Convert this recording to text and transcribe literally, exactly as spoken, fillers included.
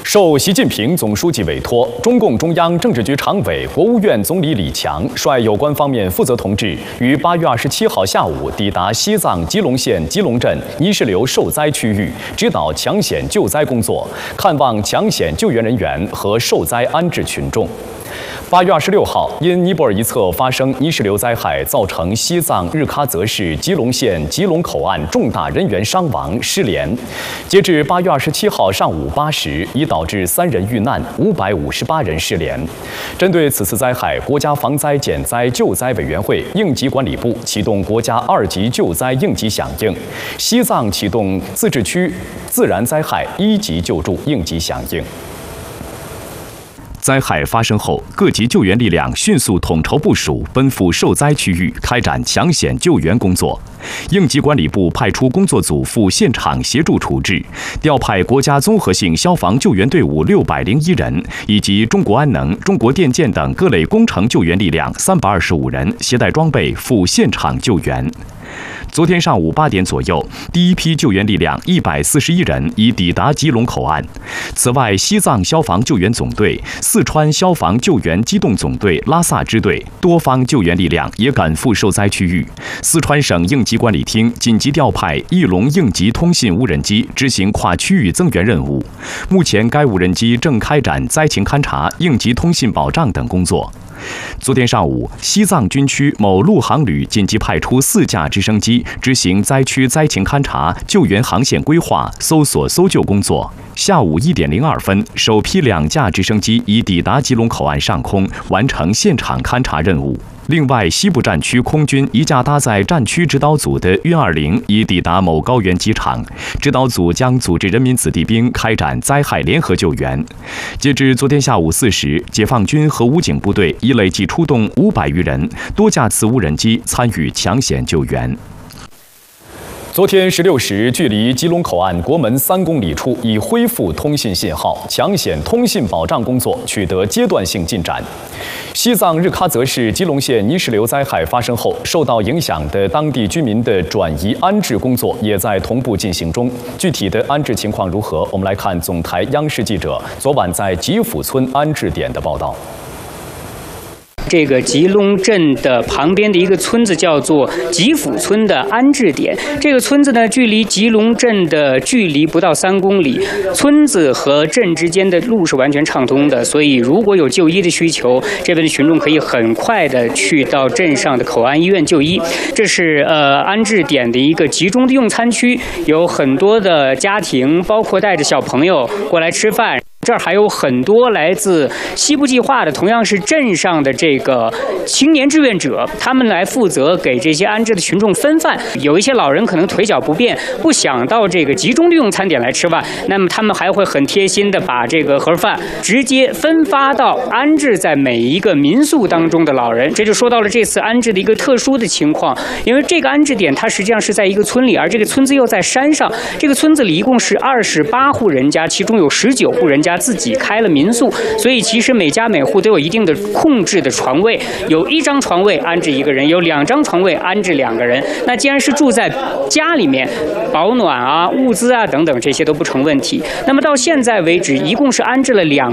受习近平总书记委托，中共中央政治局常委、国务院总理李强率有关方面负责同志于八月二十七号下午抵达西藏吉隆县吉隆镇泥石流受灾区域，指导抢险救灾工作，看望抢险救援人员和受灾安置群众。 八月二十六号，因尼泊尔一侧发生泥石流灾害，造成西藏日喀则市吉隆县吉隆口岸重大人员伤亡失联。截至八月二十七号上午八时，已导致三人遇难，五百五十八人失联。针对此次灾害，国家防灾减灾救灾委员会应急管理部启动国家二级救灾应急响应，西藏启动自治区自然灾害一级救助应急响应。 灾害发生后，各级救援力量迅速统筹部署，奔赴受灾区域开展抢险救援工作。应急管理部派出工作组赴现场协助处置，调派国家综合性消防救援队伍六百零一人，以及中国安能、中国电建等各类工程救援力量三百二十五人，携带装备赴现场救援。 昨天上午八点左右，第一批救援力量一百四十一人已抵达吉隆口岸。此外，西藏消防救援总队、四川消防救援机动总队拉萨支队多方救援力量也赶赴受灾区域。四川省应急管理厅紧急调派翼龙应急通信无人机执行跨区域增援任务。目前，该无人机正开展灾情勘察、应急通信保障等工作。 昨天上午，西藏军区某陆航旅紧急派出四架直升机执行灾区灾情勘察、救援航线规划、搜索搜救工作。下午一点零二分，首批两架直升机已抵达吉隆口岸上空，完成现场勘察任务。 另外，西部战区空军一架搭载战区指导组的运二零已抵达某高原机场，指导组将组织人民子弟兵开展灾害联合救援。截至昨天下午四时，解放军和武警部队已累计出动五百余人，多架次无人机参与抢险救援。 昨天十六时，距离吉隆口岸国门三公里处已恢复通信信号，抢险通信保障工作取得阶段性进展。西藏日喀则市吉隆县泥石流灾害发生后，受到影响的当地居民的转移安置工作也在同步进行中。具体的安置情况如何？我们来看总台央视记者昨晚在吉府村安置点的报道。 这个吉隆镇的旁边的一个村子叫做吉府村的安置点。这个村子呢，距离吉隆镇的距离不到三公里，村子和镇之间的路是完全畅通的，所以如果有就医的需求，这边的群众可以很快的去到镇上的口岸医院就医。这是呃安置点的一个集中的用餐区，有很多的家庭，包括带着小朋友过来吃饭。 这儿还有很多来自西部计划的，同样是镇上的这个青年志愿者，他们来负责给这些安置的群众分饭。有一些老人可能腿脚不便，不想到这个集中的用餐点来吃饭，那么他们还会很贴心的把这个盒饭直接分发到安置在每一个民宿当中的老人。这就说到了这次安置的一个特殊的情况，因为这个安置点它实际上是在一个村里，而这个村子又在山上。这个村子里一共是二十八户人家，其中有十九户人家 自己开了民宿，所以其实每家每户都有一定的控制的床位，有一张床位安置一个人，有两张床位安置两个人。那既然是住在家里面，保暖啊、物资啊等等这些都不成问题。那么到现在为止，一共是安置了两